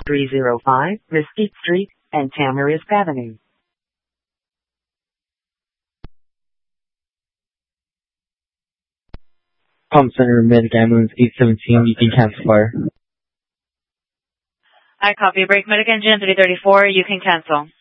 305 Mesquite Street and Tamarisk Avenue. Palm Center, Medic Ambulance 817, you can cancel fire. I copy. Break Medic Engine 334, you can cancel.